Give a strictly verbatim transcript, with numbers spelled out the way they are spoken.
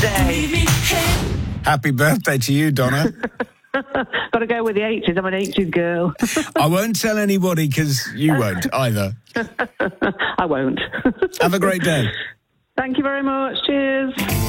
birthday. Happy birthday to you, Donna. Got to go with the eighties. I'm an eighties girl. I won't tell anybody because you won't either. I won't. Have a great day. Thank you very much. Cheers.